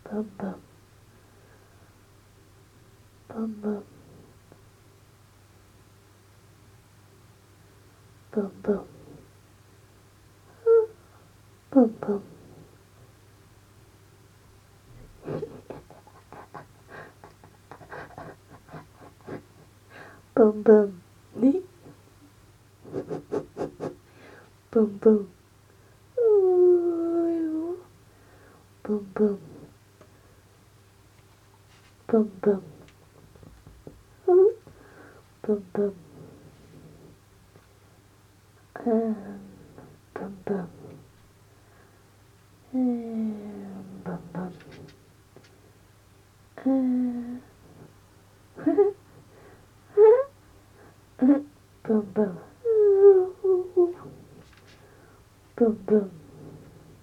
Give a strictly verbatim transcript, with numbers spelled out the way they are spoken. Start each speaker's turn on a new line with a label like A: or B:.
A: bum bum, bum bum, bum bum, bum bum, bum bum, nee, bum bum, ooh, bum bum, bum bum, ooh, bum bum, and bum bum, and bum bum, and bum bum.